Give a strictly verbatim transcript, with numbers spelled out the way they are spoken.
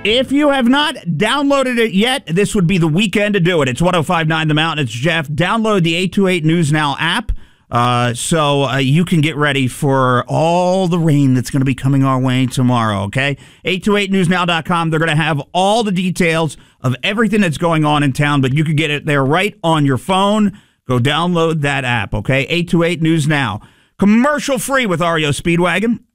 If you have not downloaded it yet, this would be the weekend to do it. It's one oh five point nine The Mountain. It's Jeff. Download the eight two eight News Now app uh, so uh, you can get ready for all the rain that's going to be coming our way tomorrow, okay? eight two eight news now dot com. They're going to have all the details of everything that's going on in town, but you can get it there right on your phone. Go download that app, okay? eight two eight News Now. Commercial free with R E O Speedwagon.